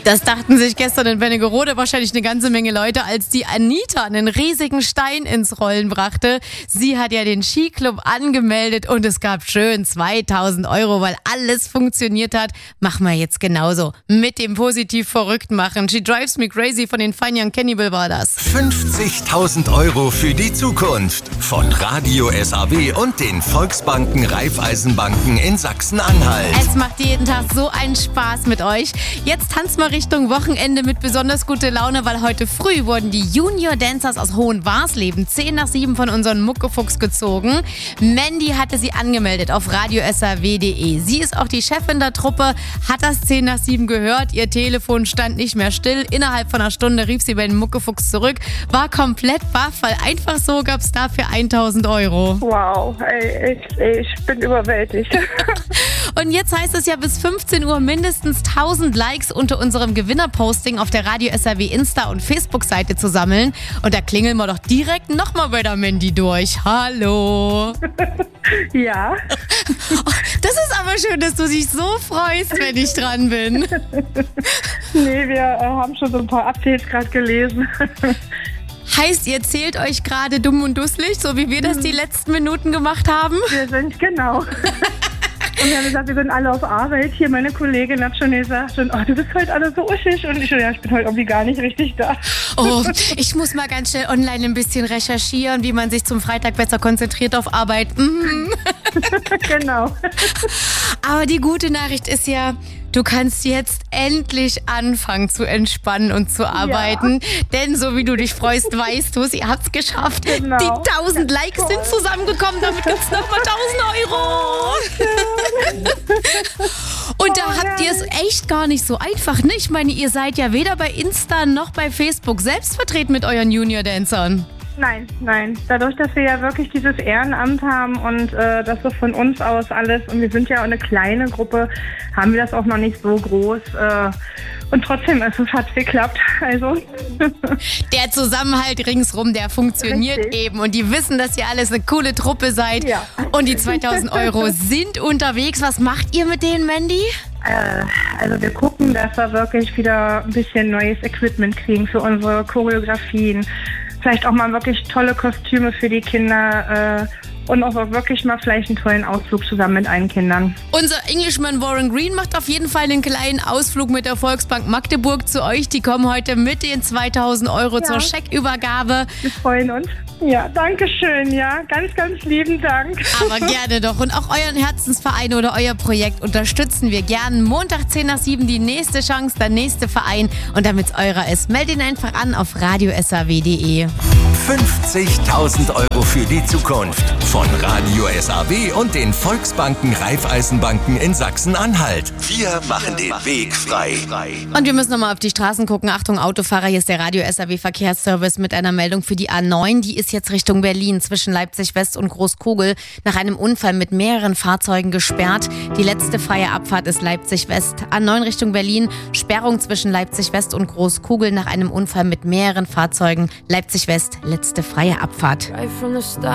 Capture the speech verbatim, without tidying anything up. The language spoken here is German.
Das dachten sich gestern in Wernigerode wahrscheinlich eine ganze Menge Leute, als die Anita einen riesigen Stein ins Rollen brachte. Sie hat ja den Skiclub angemeldet und es gab schön zweitausend Euro, weil alles funktioniert hat. Machen wir jetzt genauso. Mit dem positiv verrückt machen. She Drives Me Crazy von den Fine Young Cannibal war das. fünfzigtausend Euro für die Zukunft von Radio S A W und den Volksbanken Raiffeisenbanken in Sachsen-Anhalt. Es macht jeden Tag so einen Spaß mit euch. Jetzt tanzt mal Richtung Wochenende mit besonders guter Laune, weil heute früh wurden die Junior Dancers aus Hohenwarsleben zehn nach sieben von unseren Muckefuchs gezogen. Mandy hatte sie angemeldet auf radio s a w punkt d e. Sie ist auch die Chefin der Truppe, hat das zehn nach sieben gehört, ihr Telefon stand nicht mehr still. Innerhalb von einer Stunde rief sie bei den Muckefuchs zurück, war komplett baff, weil einfach so gab es dafür tausend Euro. Wow, ey, ich, ich bin überwältigt. Und jetzt heißt es ja bis fünfzehn Uhr mindestens tausend Likes unter unserem Gewinnerposting auf der Radio S A W Insta- und Facebook-Seite zu sammeln. Und da klingeln wir doch direkt nochmal bei der Mandy durch. Hallo. Ja. Das ist aber schön, dass du dich so freust, wenn ich dran bin. Nee, wir äh, haben schon so ein paar Updates gerade gelesen. Heißt, ihr zählt euch gerade dumm und dusselig, so wie wir das die letzten Minuten gemacht haben? Wir sind, genau. Und wir haben gesagt, wir sind alle auf Arbeit. Hier meine Kollegin hat schon gesagt, und, oh, du bist heute alle so uschig. Und ich so, ja, ich bin heute irgendwie gar nicht richtig da. Oh, ich muss mal ganz schnell online ein bisschen recherchieren, wie man sich zum Freitag besser konzentriert auf Arbeit. Mhm. Genau. Aber die gute Nachricht ist ja, du kannst jetzt endlich anfangen zu entspannen und zu arbeiten. Ja. Denn so wie du dich freust, weißt du es, ihr habt's geschafft. Genau. Die tausend Likes toll. sind zusammengekommen, damit gibt's nochmal tausend Euro. Und da Oh, habt ihr es echt gar nicht so einfach, ne? Ich meine, ihr seid ja weder bei Insta noch bei Facebook selbst vertreten mit euren Junior-Dancern. Nein, nein. Dadurch, dass wir ja wirklich dieses Ehrenamt haben und äh, das so von uns aus alles, und wir sind ja eine kleine Gruppe, haben wir das auch noch nicht so groß. Äh, und trotzdem ist es, hat's geklappt. Also. Der Zusammenhalt ringsrum, der funktioniert Richtig. eben. Und die wissen, dass ihr alles eine coole Truppe seid. Ja. Und die zweitausend Euro sind unterwegs. Was macht ihr mit denen, Mandy? Äh, also wir gucken, dass wir wirklich wieder ein bisschen neues Equipment kriegen für unsere Choreografien. Vielleicht auch mal wirklich tolle Kostüme für die Kinder äh, und auch wirklich mal vielleicht einen tollen Ausflug zusammen mit allen Kindern. Unser Englishman Warren Green macht auf jeden Fall einen kleinen Ausflug mit der Volksbank Magdeburg zu euch. Die kommen heute mit den zweitausend Euro Ja. zur Scheckübergabe. Wir freuen uns. Ja, danke schön, ja. Ganz, ganz lieben Dank. Aber gerne doch. Und auch euren Herzensverein oder euer Projekt unterstützen wir gern. Montag zehn nach sieben die nächste Chance, der nächste Verein. Und damit es eurer ist, meldet ihn einfach an auf radio s a w punkt d e. fünfzigtausend Euro für die Zukunft von Radio S A W und den Volksbanken Raiffeisenbanken in Sachsen-Anhalt. Wir machen den Weg frei. Und wir müssen nochmal auf die Straßen gucken. Achtung, Autofahrer, hier ist der Radio S A W Verkehrsservice mit einer Meldung für die A neun. Die ist jetzt Richtung Berlin zwischen Leipzig West und Großkugel nach einem Unfall mit mehreren Fahrzeugen gesperrt. Die letzte freie Abfahrt ist Leipzig West. A neun Richtung Berlin, Sperrung zwischen Leipzig West und Großkugel nach einem Unfall mit mehreren Fahrzeugen. Leipzig West, letzte freie Abfahrt.